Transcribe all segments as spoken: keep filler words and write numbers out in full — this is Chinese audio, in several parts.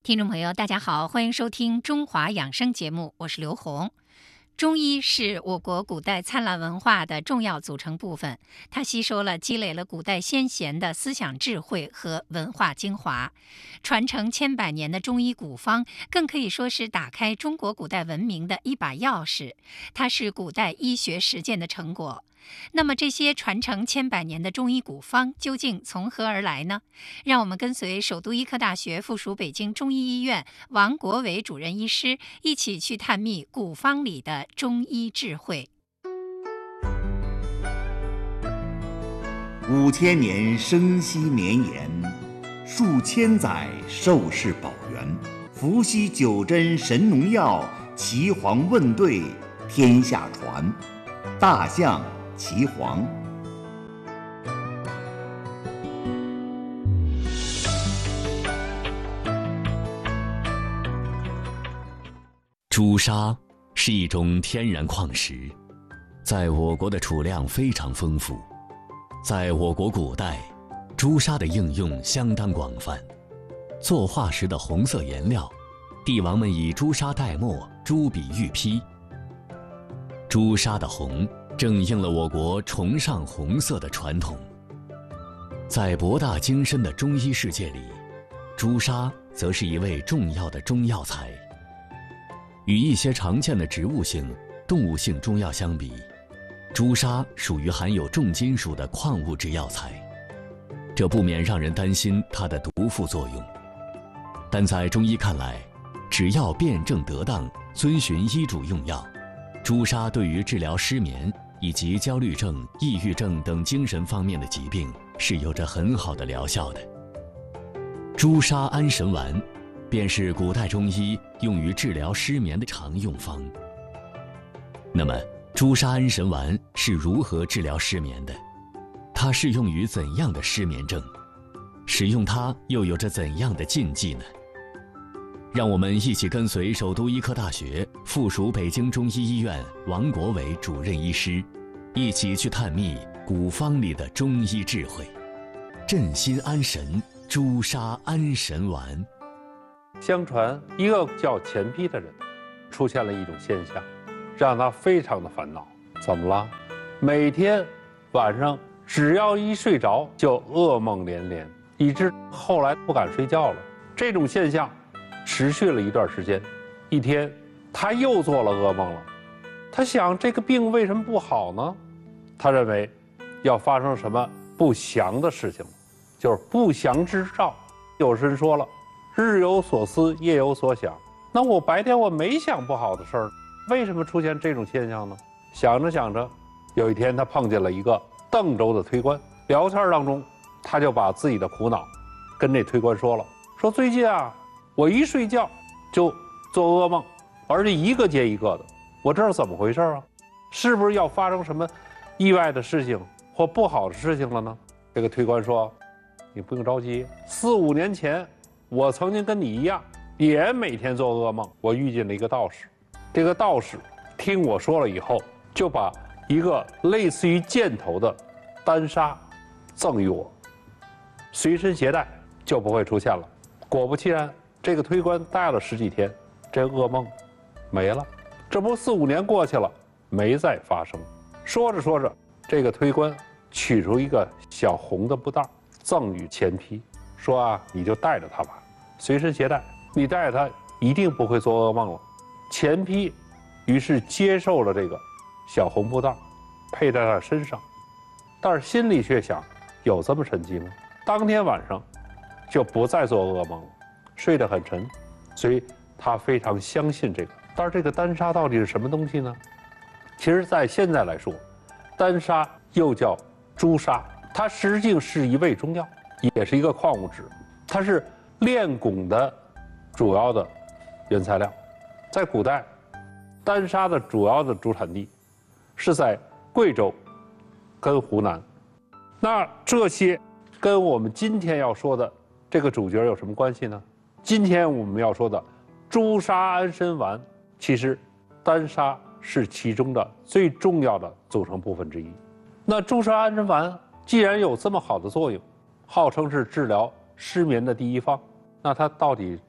听众朋友，大家好，欢迎收听中华养生节目，我是刘红。中医是我国古代灿烂文化的重要组成部分，它吸收了、积累了古代先贤的思想智慧和文化精华，传承千百年的中医古方，更可以说是打开中国古代文明的一把钥匙。它是古代医学实践的成果。那么这些传承千百年的中医古方究竟从何而来呢？让我们跟随首都医科大学附属北京中医医院王国维主任医师一起去探秘古方里的中医智慧。 五千年生息绵延，数千载寿世保元。伏羲九针神农药，岐黄问对天下传。大象岐黄。 朱砂是一种天然矿石，在我国的储量非常丰富。在我国古代，朱砂的应用相当广泛。做画时的红色颜料，帝王们以朱砂代墨，朱笔玉批。朱砂的红正应了我国崇尚红色的传统。在博大精深的中医世界里，朱砂则是一味重要的中药材。与一些常见的植物性、动物性中药相比，朱砂属于含有重金属的矿物质药材，这不免让人担心它的毒副作用。但在中医看来，只要辩证得当，遵循医嘱用药，朱砂对于治疗失眠以及焦虑症、抑郁症等精神方面的疾病是有着很好的疗效的。朱砂安神丸便是古代中医用于治疗失眠的常用方。那么，朱砂安神丸是如何治疗失眠的？它适用于怎样的失眠症？使用它又有着怎样的禁忌呢？让我们一起跟随首都医科大学附属北京中医医院王国维主任医师，一起去探秘古方里的中医智慧。镇心安神朱砂安神丸。 相传一个叫钱丕的人出现了一种现象，让他非常的烦恼。怎么了？每天晚上只要一睡着就噩梦连连，以致后来不敢睡觉了。这种现象持续了一段时间。一天他又做了噩梦了，他想这个病为什么不好呢？他认为要发生什么不祥的事情，就是不祥之兆。有人说了，日有所思，夜有所想。那我白天我没想不好的事儿，为什么出现这种现象呢？想着想着，有一天他碰见了一个邓州的推官，聊天当中，他就把自己的苦恼跟这推官说了，说最近啊，我一睡觉就做噩梦，而且一个接一个的，我这是怎么回事啊？是不是要发生什么意外的事情或不好的事情了呢？这个推官说，你不用着急，四五年前我曾经跟你一样，也每天做噩梦。我遇见了一个道士，这个道士听我说了以后，就把一个类似于箭头的丹砂赠予我，随身携带就不会出现了。果不其然，这个推官戴了十几天，这噩梦没了。这不四五年过去了，没再发生。说着说着，这个推官取出一个小红的布袋赠予钱丕，说啊，你就带着它吧，随身携带，你带着它一定不会做噩梦了。钱丕于是接受了这个小红布袋，佩戴在身上，但是心里却想，有这么神奇吗？当天晚上就不再做噩梦了，睡得很沉，所以他非常相信这个。但是这个丹砂到底是什么东西呢？其实在现在来说，丹砂又叫朱砂，它实际是一味中药，也是一个矿物质，它是炼汞的主要的原材料。在古代，丹砂的主要的主产地是在贵州跟湖南。那这些跟我们今天要说的这个主角有什么关系呢？今天我们要说的朱砂安神丸，其实丹砂是其中的最重要的组成部分之一。那朱砂安神丸既然有这么好的作用，号称是治疗失眠的第一方，那它到底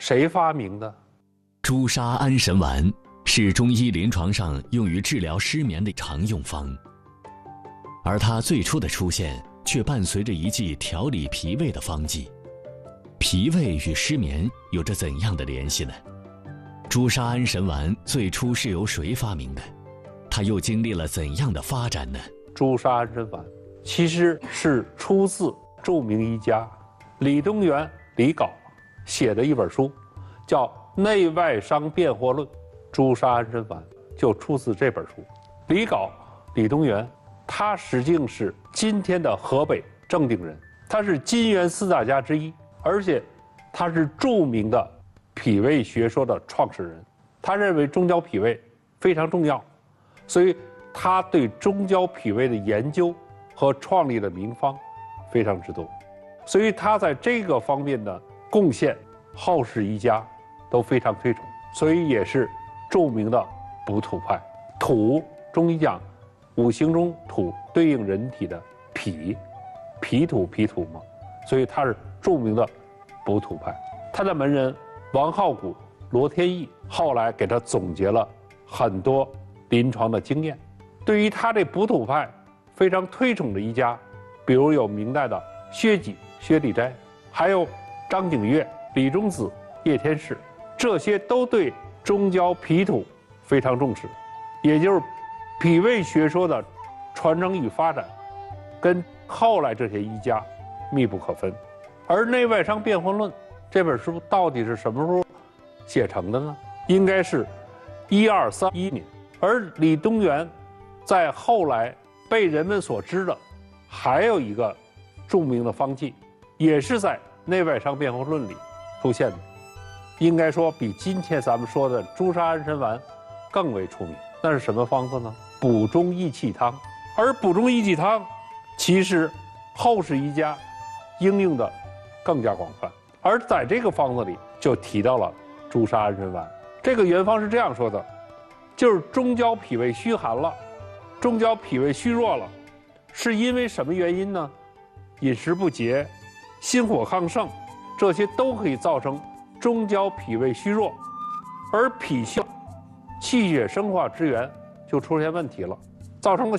谁发明的？ 朱砂安神丸是中医临床上用于治疗失眠的常用方，而它最初的出现却伴随着一剂调理脾胃的方剂。脾胃与失眠有着怎样的联系呢？朱砂安神丸最初是由谁发明的？它又经历了怎样的发展呢？ 朱砂安神丸其实是出自著名医家李东垣李杲写的一本书，叫《内外伤辨惑论》，朱砂安神丸就出自这本书。李杲李东垣，他实际是今天的河北正定人，他是金元四大家之一，而且他是著名的脾胃学说的创始人。他认为中焦脾胃非常重要，所以他对中焦脾胃的研究和创立的名方非常之多，所以他在这个方面的贡献，后世医家都非常推崇，所以也是著名的补土派。土，中医讲五行中土对应人体的脾，脾土脾土嘛，所以他是著名的补土派。他的门人王浩古、罗天益后来给他总结了很多临床的经验。对于他这补土派非常推崇的医家，比如有明代的薛己、薛礼斋，还有张景岳、李中子、叶天士，这些都对中焦脾土非常重视，也就是脾胃学说的传承与发展，跟后来这些医家密不可分。而《内外伤辨惑论》这本书到底是什么时候写成的呢？应该是一二三一年。而李东垣在后来被人们所知的还有一个著名的方剂，也是在《内外伤辨惑论》里出现的，应该说比今天咱们说的朱砂安神丸更为出名。那是什么方子呢？补中益气汤。而补中益气汤其实后世医家应用的更加广泛，而在这个方子里就提到了朱砂安神丸。这个原方是这样说的，就是中焦脾胃虚寒了，中焦脾胃虚弱了，是因为什么原因呢？饮食不节、心火亢盛，这些都可以造成中焦脾胃虚弱，而脾气气血生化之源就出现问题了，造成了